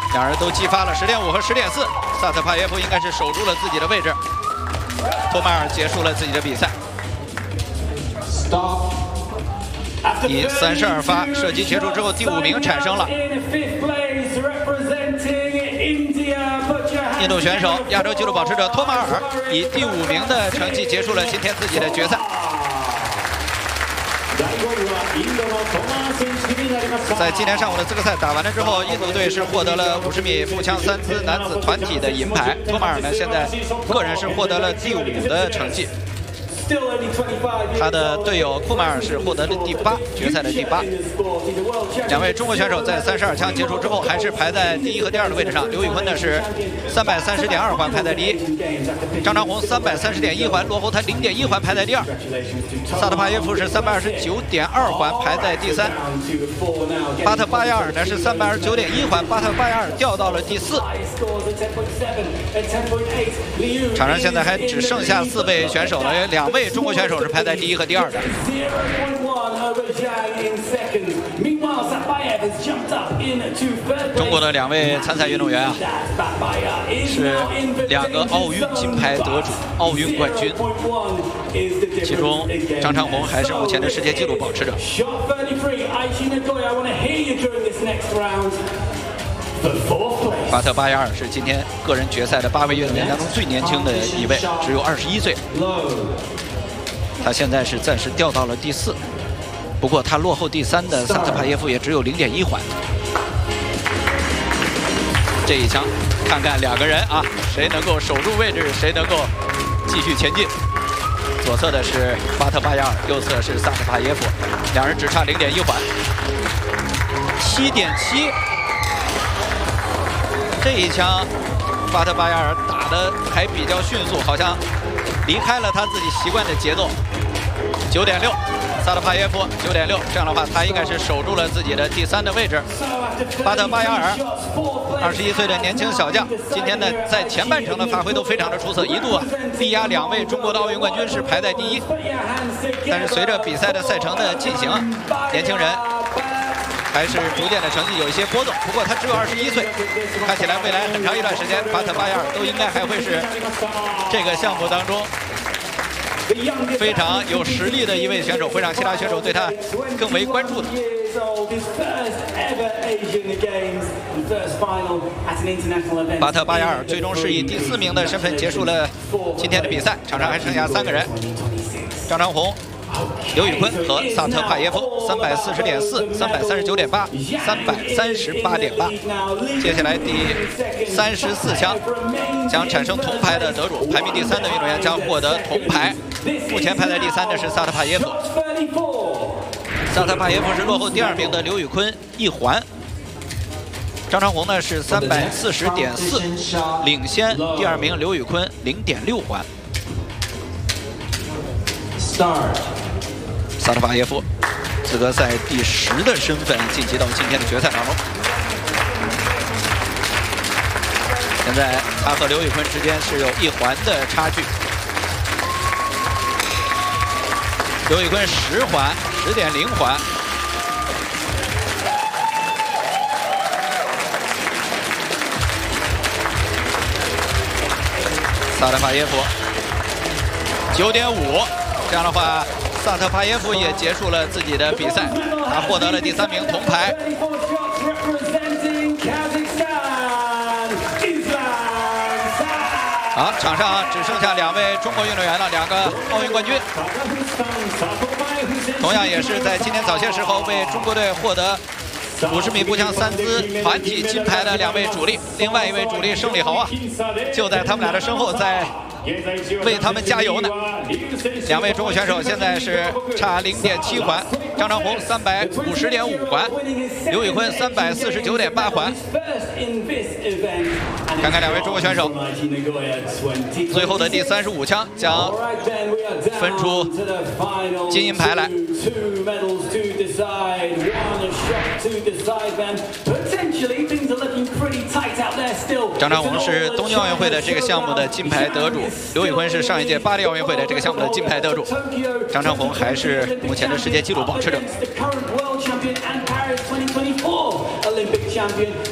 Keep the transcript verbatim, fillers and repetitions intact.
两人都激发了十点五和十点四，萨特帕耶夫应该是守住了自己的位置。托马尔结束了自己的比赛，以三十二发射击结束之后，第五名产生了。印度选手亚洲纪录保持者托马尔以第五名的成绩结束了今天自己的决赛。 在今天上午的资格赛打完了之后，印度队是获得了五十米步枪三姿男子团体的银牌。托马尔呢，现在个人是获得了第五的成绩。他的队友库马尔是获得了第八，决赛的第八。两位中国选手在三十二枪结束之后，还是排在第一和第二的位置上。刘宇昆呢是三百三十点二环排在第一，张长虹三百三十点一环落后他零点一环排在第二。萨特帕耶夫是三百二十九点二环排在第三。巴特巴亚尔呢是三百二十九点一环，巴特巴亚尔掉到了第四。场上现在还只剩下四位选手了，有两位。 中国选手是排在第一和第二的。中国的两位参赛运动员啊，是两个奥运金牌得主、奥运冠军。其中张长虹还是目前的世界纪录保持者。巴特巴亚尔是今天个人决赛的八位运动员当中最年轻的一位，只有二十一岁。 他现在是暂时掉到了第四，不过他落后第三的萨特帕耶夫也只有零点一环。这一枪，看看两个人啊，谁能够守住位置，谁能够继续前进。左侧的是巴特巴亚尔，右侧是萨特帕耶夫，两人只差零点一环，七点七。这一枪，巴特巴亚尔打得还比较迅速，好像 离开了他自己习惯的节奏，九点六，萨特帕耶夫九点六，这样的话他应该是守住了自己的第三的位置。巴特巴亚尔，二十一岁的年轻小将，今天呢在前半程的发挥都非常的出色，一度啊力压两位中国的奥运冠军是排在第一。但是随着比赛的赛程的进行，年轻人 还是逐渐的成绩有一些波动，不过他只有二十一岁，看起来未来很长一段时间，巴特巴亚尔都应该还会是这个项目当中非常有实力的一位选手，会让其他选手对他更为关注的。巴特巴亚尔最终是以第四名的身份结束了今天的比赛，场上还剩下三个人：张长虹、 刘宇昆和萨特帕耶夫，三百四十点四、三百三十九点八、三百三十八点八。接下来第三十四枪将产生铜牌的得主，排名第三的运动员将获得铜牌。目前排在第三的是萨特帕耶夫，萨特帕耶夫是落后第二名的刘宇昆一环。张长虹呢是三百四十点四，领先第二名刘宇昆零点六环。 萨特帕耶夫，资格赛第十的身份晋级到今天的决赛当中。现在他和刘宇昆之间是有一环的差距。刘宇昆十环，十点零环。萨特帕耶夫九点五，这样的话，萨特帕耶夫也结束了自己的比赛，他获得了第三名铜牌。好，场上只剩下两位中国运动员了，两个奥运冠军，同样也是在今天早些时候为中国队获得五十米步枪三姿团体金牌的两位主力，另外一位主力胜利豪啊，就在他们俩的身后，在 为他们加油呢！两位中国选手现在是差零点七环，张长虹三百五十点五环，刘宇昆三百四十九点八环。看看两位中国选手，最后的第三十五枪将分出金银牌来。张长虹是东京奥运会的这个项目的金牌得主，刘宇昆是上一届巴黎奥运会的这个项目的金牌得主，张长虹还是目前的世界纪录保持者。